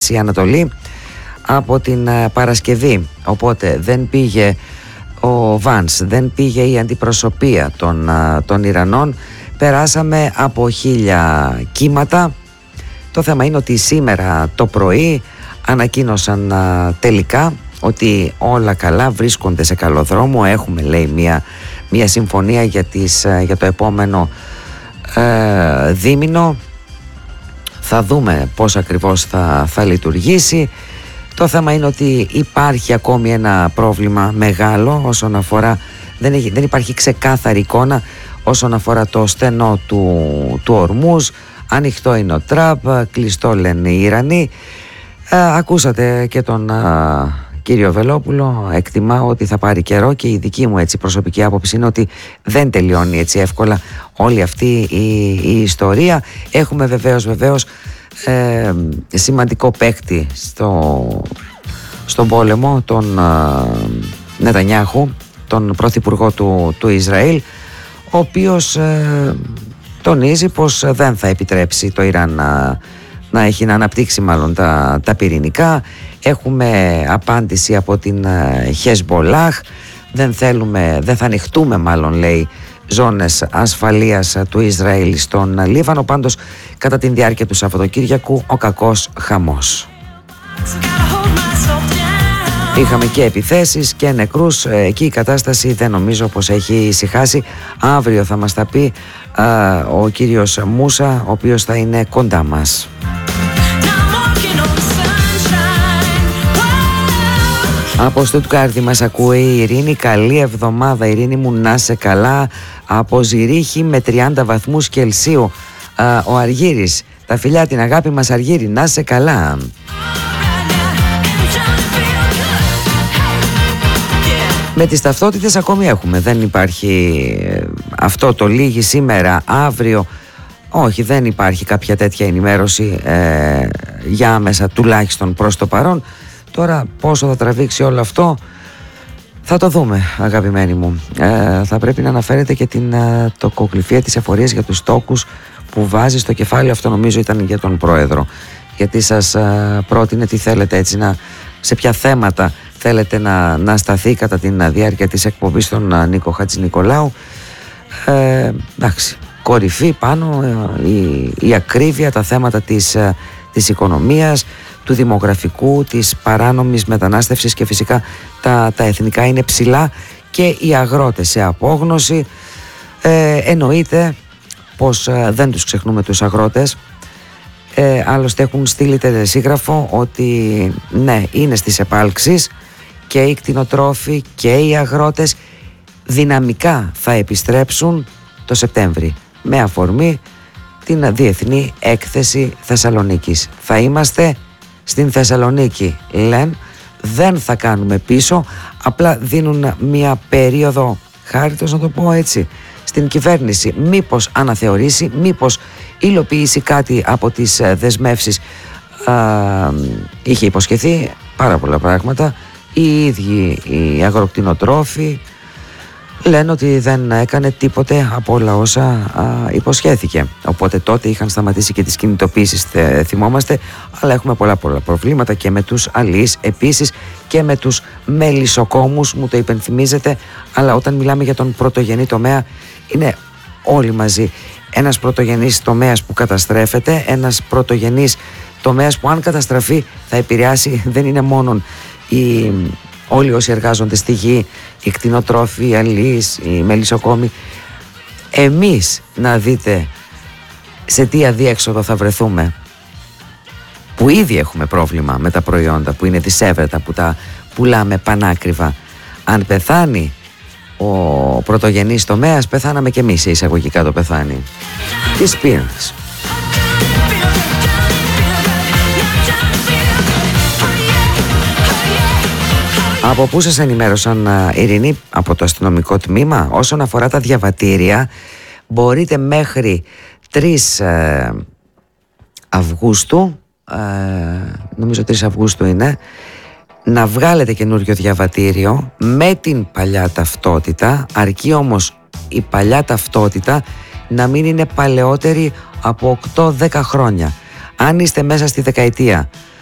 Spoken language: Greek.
η Ανατολή από την Παρασκευή. Οπότε δεν πήγε ο Βάνς, δεν πήγε η αντιπροσωπεία των Ιρανών. Περάσαμε από 1000 κύματα. Το θέμα είναι ότι σήμερα το πρωί ανακοίνωσαν τελικά ότι όλα καλά, βρίσκονται σε καλό δρόμο. Έχουμε, λέει, μια συμφωνία για το επόμενο δίμηνο. Θα δούμε πώς ακριβώς θα λειτουργήσει. Το θέμα είναι ότι υπάρχει ακόμη ένα πρόβλημα μεγάλο όσον αφορά, δεν υπάρχει ξεκάθαρη εικόνα όσον αφορά το στενό του Ορμούζ. Ανοιχτό είναι ο Τραμπ, κλειστό λένε οι Ιρανοί. Ακούσατε και τον κύριο Βελόπουλο. Εκτιμάω ότι θα πάρει καιρό και η δική μου προσωπική άποψη είναι ότι δεν τελειώνει έτσι εύκολα όλη αυτή η ιστορία. Έχουμε βεβαίως σημαντικό παίκτη στον πόλεμο, τον Νετανιάχου, τον πρωθυπουργό του Ισραήλ, ο οποίος τονίζει πως δεν θα επιτρέψει το Ιράν να αναπτύξει μάλλον τα πυρηνικά. Έχουμε απάντηση από την Χεσμπολάχ. Δεν θα ανοιχτούμε μάλλον, λέει, ζώνες ασφαλείας του Ισραήλ στον Λίβανο. Πάντως κατά τη διάρκεια του Σαββατοκύριακου ο κακός χαμός. Είχαμε και επιθέσεις και νεκρούς. Εκεί η κατάσταση δεν νομίζω πως έχει ησυχάσει. Αύριο θα μας τα πει ο κύριος Μούσα, ο οποίος θα είναι κοντά μας. Από Στουτγκάρδη μας ακούει η Ειρήνη. Καλή εβδομάδα, Ειρήνη μου, να σε καλά. Από Ζηρίχη με 30 βαθμούς Κελσίου ο Αργύρης. Τα φιλιά, την αγάπη μας, Αργύρη, να σε καλά. Με τις ταυτότητες ακόμη έχουμε. Δεν υπάρχει αυτό το λίγη σήμερα, αύριο. Όχι, δεν υπάρχει κάποια τέτοια ενημέρωση για άμεσα, τουλάχιστον προς το παρόν. Τώρα πόσο θα τραβήξει όλο αυτό θα το δούμε, αγαπημένοι μου. Θα πρέπει να αναφέρετε και την τοκοκληφία της εφορίας για τους τόκους που βάζει στο κεφάλαιο. Αυτό νομίζω ήταν για τον πρόεδρο, γιατί σας πρότεινε τι θέλετε, σε ποια θέματα θέλετε να σταθεί κατά τη διάρκεια της εκπομπής στον Νίκο Χατζηνικολάου. Εντάξει, κορυφή πάνω η ακρίβεια, τα θέματα της οικονομίας, του δημογραφικού, της παράνομης μετανάστευσης και φυσικά τα εθνικά είναι ψηλά και οι αγρότες σε απόγνωση. Εννοείται πως δεν τους ξεχνούμε τους αγρότες. Άλλωστε έχουν στείλει τελεσίγραφο ότι ναι, είναι στις επάλξεις και οι κτηνοτρόφοι και οι αγρότες δυναμικά θα επιστρέψουν το Σεπτέμβρη με αφορμή την Διεθνή Έκθεση Θεσσαλονίκης. Θα είμαστε στην Θεσσαλονίκη, λένε, δεν θα κάνουμε πίσω, απλά δίνουν μια περίοδο χάριτος, να το πω έτσι, στην κυβέρνηση, μήπως αναθεωρήσει, μήπως υλοποιήσει κάτι από τις δεσμεύσεις. Είχε υποσχεθεί πάρα πολλά πράγματα. Οι ίδιοι οι αγροκτηνοτρόφοι λένε ότι δεν έκανε τίποτε από όλα όσα υποσχέθηκε. Οπότε τότε είχαν σταματήσει και τις κινητοποίησεις, θυμόμαστε, αλλά έχουμε πολλά προβλήματα και με τους αλείς, επίσης και με τους μελισσοκόμους, μου το υπενθυμίζετε, αλλά όταν μιλάμε για τον πρωτογενή τομέα είναι όλοι μαζί. Ένας πρωτογενής τομέας που καταστρέφεται, ένας πρωτογενής τομέας που αν καταστραφεί θα επηρεάσει, δεν είναι μόνο όλοι όσοι εργάζονται στη γη, οι κτηνοτρόφοι, οι αλείς, οι μελισσοκόμοι. Εμείς να δείτε σε τι αδιέξοδο θα βρεθούμε, που ήδη έχουμε πρόβλημα με τα προϊόντα που είναι δισεύρετα, που τα πουλάμε πανάκριβα. Αν πεθάνει ο πρωτογενής τομέας, πεθάναμε κι εμείς, εισαγωγικά το πεθάνει. Τις πήρες. Από πού σας ενημέρωσαν, Ειρηνή? Από το αστυνομικό τμήμα. Όσον αφορά τα διαβατήρια, μπορείτε μέχρι 3 Αυγούστου, νομίζω 3 Αυγούστου είναι, να βγάλετε καινούριο διαβατήριο με την παλιά ταυτότητα, αρκεί όμως η παλιά ταυτότητα να μην είναι παλαιότερη από 8-10 χρόνια. Αν είστε μέσα στη δεκαετία